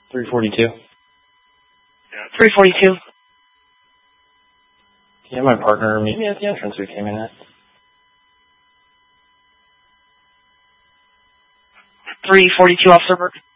342. 342. Yeah, my partner meet me at the entrance we came in at. 342, Officer Burke.